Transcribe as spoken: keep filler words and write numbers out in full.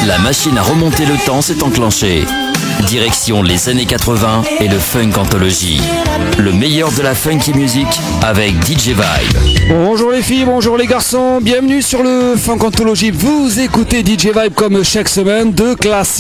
La machine à remonter le temps s'est enclenchée. Direction les années quatre-vingts et le Funk Anthology. Le meilleur de la funky music avec D J Vibe. Bonjour les filles, bonjour les garçons, bienvenue sur le Funk Anthology. Vous écoutez D J Vibe comme chaque semaine, de classe